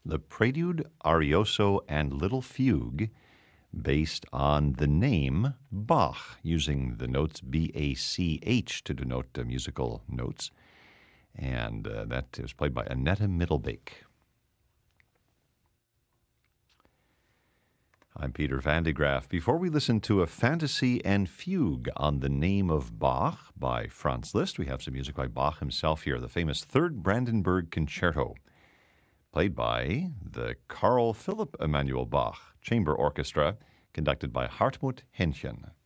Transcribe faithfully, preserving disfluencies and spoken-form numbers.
the Prelude, Arioso, and Little Fugue, based on the name Bach, using the notes B A C H to denote the musical notes. And uh, that was played by Annetta Middlebeek. I'm Peter Van de Graaff. Before we listen to a fantasy and fugue on the name of Bach by Franz Liszt, we have some music by Bach himself here, the famous Third Brandenburg Concerto, played by the Carl Philipp Emanuel Bach Chamber Orchestra, conducted by Hartmut Henchen.